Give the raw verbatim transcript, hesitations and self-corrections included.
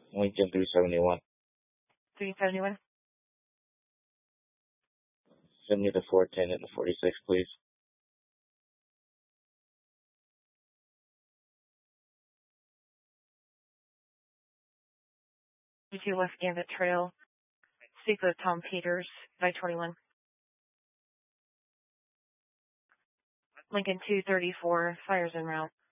Lincoln three seventy-one. three seventy-one. Send me the four ten and the forty-six, please. two West Gambit Trail. Speak with Tom Peters, five twenty-one. Lincoln two thirty-four, fires en route.